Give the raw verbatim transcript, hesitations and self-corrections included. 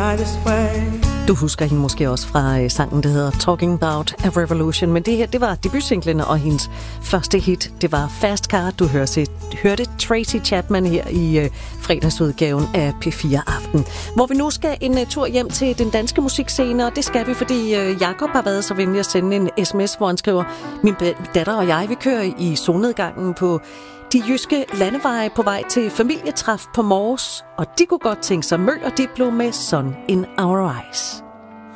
die this way. Du husker hende måske også fra øh, sangen, der hedder Talking About a Revolution, men det her, det var debutsinglen, og hendes første hit, det var Fast Car. Du hørte, hørte Tracy Chapman her i øh, fredagsudgaven af P fire Aften, hvor vi nu skal en uh, tur hjem til den danske musikscene, og det skal vi, fordi øh, Jakob har været så venlig at sende en sms, hvor han skriver: min datter og jeg, vi kører i solnedgangen på de jyske landeveje på vej til familietræf på Mors, og de kunne godt tænke sig mø og diplo med Sun in Our Eyes.